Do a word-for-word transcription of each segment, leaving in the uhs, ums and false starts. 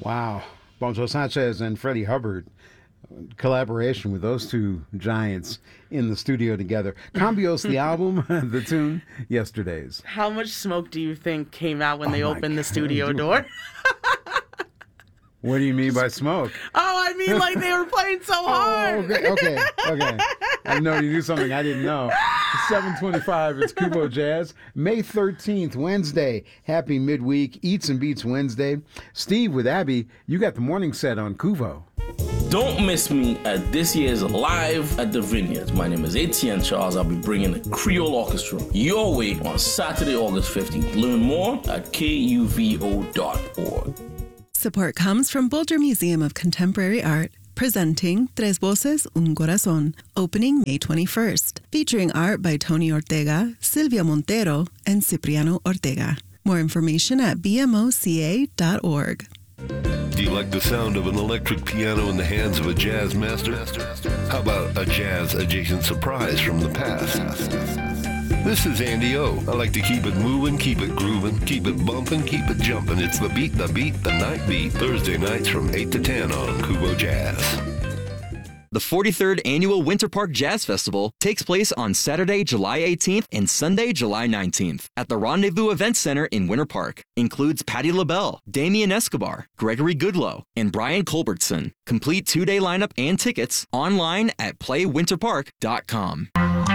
Wow. Bonzo Sanchez and Freddie Hubbard. Collaboration with those two giants in the studio together. Cambios, the album, the tune, Yesterday's. How much smoke do you think came out when Oh they my opened the God. studio door? What do you mean by smoke? Oh, I mean, like they were playing so hard. Oh, okay, okay, okay. I know you do something I didn't know. seven twenty-five, it's Kubo Jazz. May thirteenth, Wednesday. Happy midweek, Eats and Beats Wednesday. Steve with Abby, you got the morning set on Kuvo. Don't miss me at this year's Live at the Vineyards. My name is Etienne Charles. I'll be bringing the Creole Orchestra your way on Saturday, August fifteenth. Learn more at K U V O dot org. Support comes from Boulder Museum of Contemporary Art, presenting Tres Voces, Un Corazón, opening May twenty-first, featuring art by Tony Ortega, Silvia Montero, and Cipriano Ortega. More information at b m o c a dot org. Do you like the sound of an electric piano in the hands of a jazz master? How about a jazz-adjacent surprise from the past? This is Andy O. I like to keep it moving, keep it grooving, keep it bumping, keep it jumping. It's the beat, the beat, the night beat. Thursday nights from eight to ten on Kubo Jazz. The forty-third Annual Winter Park Jazz Festival takes place on Saturday, July eighteenth and Sunday, July nineteenth at the Rendezvous Event Center in Winter Park. Includes Patti LaBelle, Damian Escobar, Gregory Goodloe, and Brian Culbertson. Complete two-day lineup and tickets online at play winter park dot com.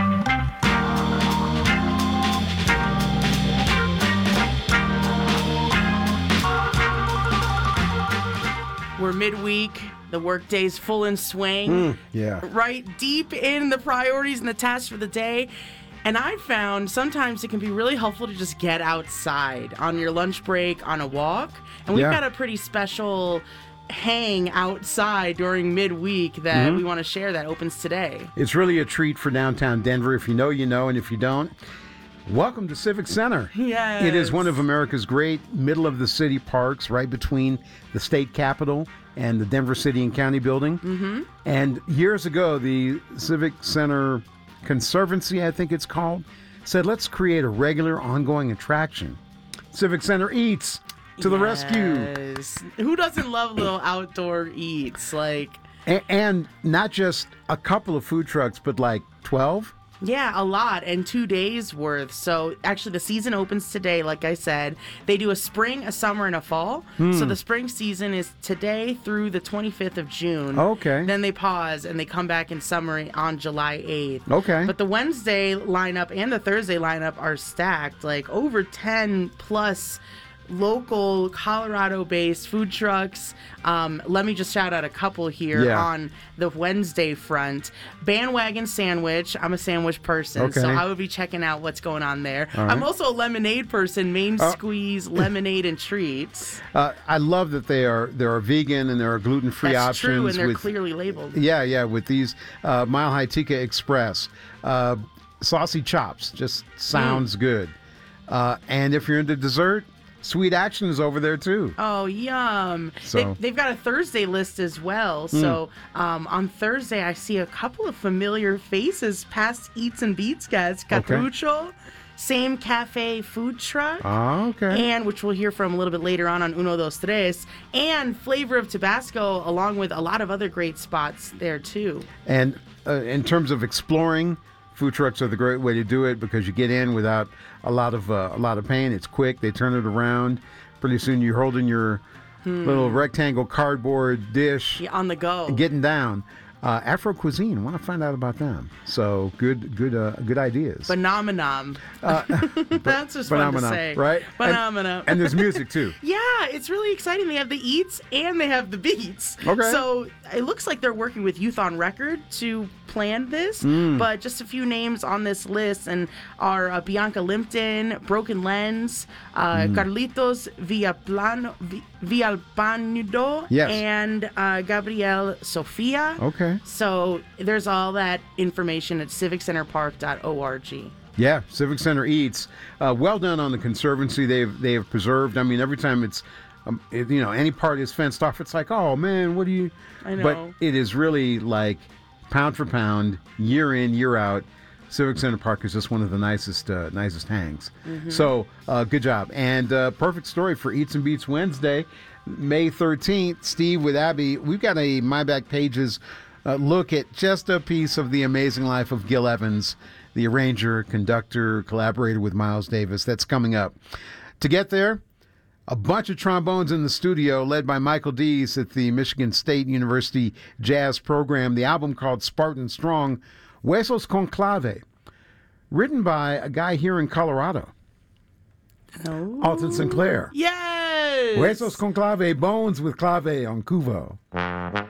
We're midweek. The workday's full in swing. Mm, yeah. Right deep in the priorities and the tasks for the day. And I found sometimes it can be really helpful to just get outside on your lunch break, on a walk. And we've Yeah. got a pretty special hang outside during midweek that Mm-hmm. we want to share that opens today. It's really a treat for downtown Denver. If you know, you know, and if you don't, welcome to Civic Center. Yes. It is one of America's great middle-of-the-city parks, right between the state capitol and the Denver City and County building. Mm-hmm. And years ago, the Civic Center Conservancy, I think it's called, said, let's create a regular, ongoing attraction. Civic Center Eats to the rescue. Yes. Who doesn't love little outdoor eats? Like, A- and not just a couple of food trucks, but like twelve? yeah, a lot, and two days worth. So actually the season opens today, like I said. They do a spring, a summer, and a fall. So the spring season is today through the twenty-fifth of June. Okay. Then they pause and they come back in summer on July eighth. Okay. But the Wednesday lineup and the Thursday lineup are stacked, like over ten plus local Colorado-based food trucks. Um, let me just shout out a couple here Yeah. on the Wednesday front. Bandwagon Sandwich. I'm a sandwich person, so Okay. I would be checking out what's going on there. All I'm right. also a lemonade person. Main Oh. Squeeze, lemonade, and treats. Uh, I love that they are there are vegan and there are gluten-free That's options. true, and they're with, clearly labeled. Yeah, yeah, with these uh, Mile High Tikka Express. Uh, saucy chops just sounds Mm. good. Uh, and if you're into dessert, Sweet Action is over there too. Oh, yum. So- They, they've got a Thursday list as well. So um, on Thursday, I see a couple of familiar faces past Eats and Beats guys. Caprucho, same cafe food truck. Oh, okay. And which we'll hear from a little bit later on on Uno Dos Tres. And Flavor of Tabasco, along with a lot of other great spots there too. And uh, in terms of exploring, food trucks are the great way to do it because you get in without a lot of uh, a lot of pain. It's quick. They turn it around. Pretty soon you're holding your little rectangle cardboard dish, Yeah, on the go. getting down. Uh, Afro cuisine. I want to find out about them. So good, good, uh, good ideas. Phenomenon. That's just fun to Phenomenon, say. right? Phenomenon. And, and there's music too. Yeah, it's really exciting. They have the eats and they have the beats. Okay. So it looks like they're working with Youth on Record to plan this, Mm. but just a few names on this list and are uh, Bianca Limpton, Broken Lens, uh, Mm. Carlitos Villaplano, Vi- Villalpando, Yes. and uh, Gabriel Sofia. Okay. So there's all that information at civic center park dot org. Yeah, Civic Center Eats. Uh, well done on the Conservancy. They've they have preserved. I mean, every time it's, um, it, you know, any part is fenced off, it's like, oh man, what do you? I know. But it is really like pound for pound, year in, year out, Civic Center Park is just one of the nicest uh, nicest hangs. Mm-hmm. So uh, good job. And uh, perfect story for Eats and Beats Wednesday, May thirteenth. Steve with Abby, we've got a My Back Pages uh, look at just a piece of the amazing life of Gil Evans, the arranger, conductor, collaborator with Miles Davis. That's coming up. To get there, a bunch of trombones in the studio led by Michael Dees at the Michigan State University Jazz Program. The album called Spartan Strong, Huesos con Clave, written by a guy here in Colorado, oh. Alton Sinclair. Yes! Huesos con Clave, bones with clave on Cuvo.